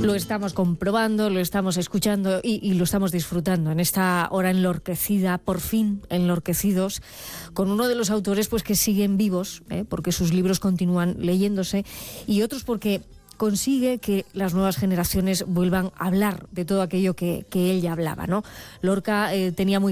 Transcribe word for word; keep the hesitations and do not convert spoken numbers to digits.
Lo estamos comprobando, lo estamos escuchando y, y lo estamos disfrutando en esta hora enlorquecida, por fin enlorquecidos, con uno de los autores pues que siguen vivos, ¿eh? porque sus libros continúan leyéndose, y otros porque consigue que las nuevas generaciones vuelvan a hablar de todo aquello que, que él ya hablaba, ¿no? Lorca eh, tenía muy